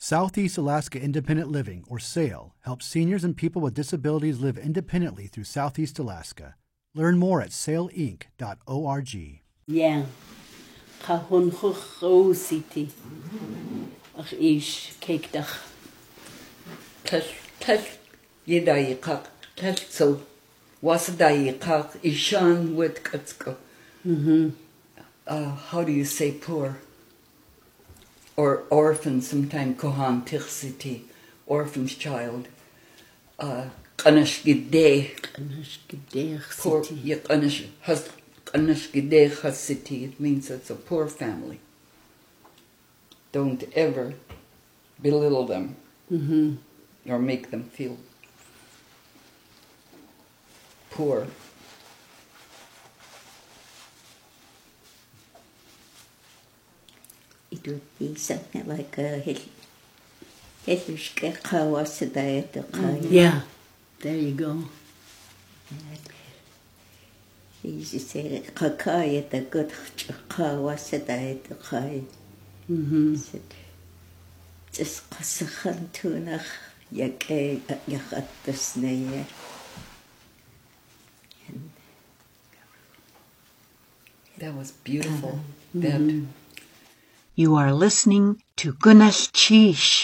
Southeast Alaska Independent Living, or SAIL, helps seniors and people with disabilities live independently through Southeast Alaska. Learn more at sailinc.org. Yeah. Kahun city. Ach ish keekdach. Tel yedaiqaq telso wasdaiqaq ishan witkatsko. How do you say poor? Or orphan, sometimes kohan tichsiti, orphan's child. Qanashgideh. Poor Qanashgideh city. It means it's a poor family. Don't ever belittle them or make them feel poor. It would be something like a Hillishke Kawasadayat. Yeah, there you go. He used to say, Kakaya, the good Kawasadayat. Just Kasakhan Tunach, Yake, Yakat the Snayer. That was beautiful. You are listening to Gunash Chish.